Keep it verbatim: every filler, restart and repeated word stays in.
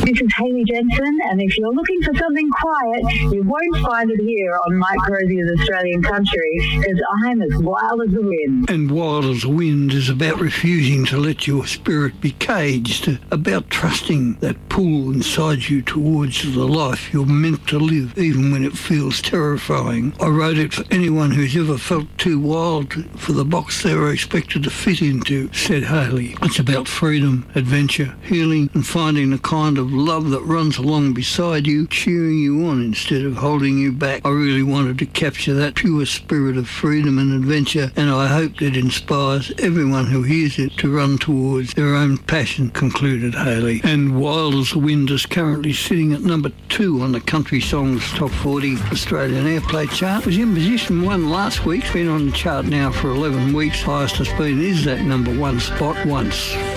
This is Hayley Jensen, and if you're looking for something quiet, you won't find it here on Mike Crosier's Australian Country, because I'm as wild as the wind. And Wild as the Wind is about refusing to let your spirit be caged, about trusting that pull inside you towards the life you're meant to live, even when it feels terrifying. I wrote it for anyone who's ever felt too wild for the box they were expected to fit into, said Hayley. It's about freedom, adventure, healing, and finding the kind of love that runs along beside you, cheering you on instead of holding you back. I really wanted to capture that pure spirit of freedom and adventure, and I hope it inspires everyone who hears it to run towards their own passion, concluded Hayley. And Wild as the Wind is currently sitting at number two on the Country Songs Top forty Australian Airplay chart. Was in position one last week, been on the chart now for eleven weeks. Highest it's been is that number one spot once.